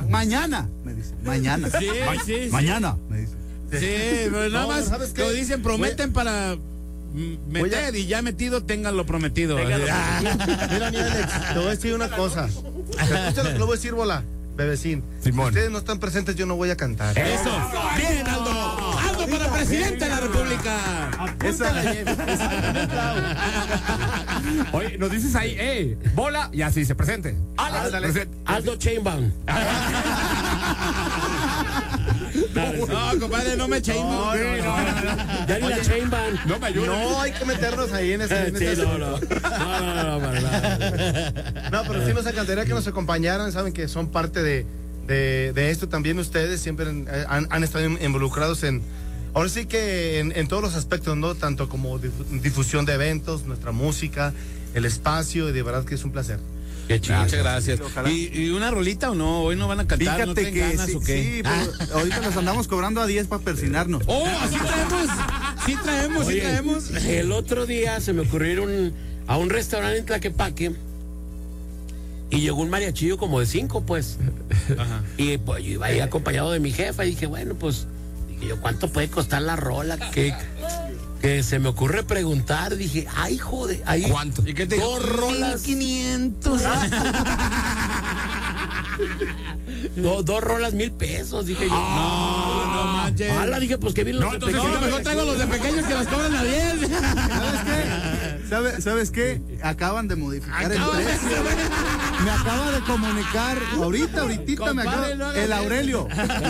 Mañana, me dice. Mañana. Sí, sí. Mañana, me dice. Sí, pero nada más lo dicen, prometen para meter y ya metido tengan lo prometido. Mira, mi Alex, te voy a decir una cosa. Escucha lo que le voy a decir, bola, bebecín. Simón. Si ustedes no están presentes, yo no voy a cantar. Eso. Bien, Aldo. Aldo para presidente de la República. Esa la llevo. Oye, nos dices ahí, bola, y así se presente. Aldo Chainbaum. No, compadre, no me eché. Ya ni la Chainbaum. No me ayuda. No hay que meternos ahí en ese. No, para nada. No, pero sí nos encantaría que nos acompañaran. Saben que son parte de esto también. Ustedes siempre han estado involucrados en. Ahora sí que en todos los aspectos, ¿no? Tanto como difusión de eventos, nuestra música, el espacio, y de verdad que es un placer. Qué chido. Muchas gracias. ¿Y una rolita o no? ¿Hoy no van a cantar? Fíjate ¿No tienen que ganas o qué? sí, pero ahorita nos andamos cobrando a 10 para persinarnos. ¡Oh, así traemos! Sí traemos, Oye, sí traemos. El otro día se me ocurrió ir a un restaurante en Tlaquepaque y llegó un mariachillo como de 5, pues. Ajá. Y pues yo iba ahí acompañado de mi jefa y dije, bueno, pues, dije yo, ¿cuánto puede costar la rola? Que se me ocurre preguntar, dije, ay, joder, ahí. ¿Cuánto? ¿Y qué te dijo? 2 rolas. 500. Dos rolas, 1,000 pesos, dije yo. No manches. Ala, dije, pues que bien los de entonces, pequeños. No, mejor traigo los de pequeños que las cobran a 10. ¿Sabes qué? ¿Sabes qué? Acaban de modificar el precio. Me acaba de comunicar, ahorita me acaba, no hagas el Aurelio.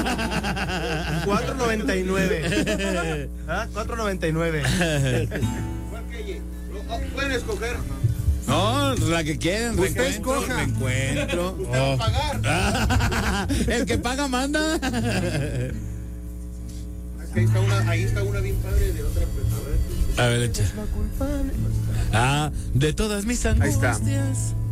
4.99. ¿Ah? 4.99. Pueden escoger. No, la que quieren. Usted escoja. Reencuentro. Usted va a pagar. El que paga manda. Ahí está una bien padre de otra persona. A ver, echa. De todas mis angustias. Ahí está.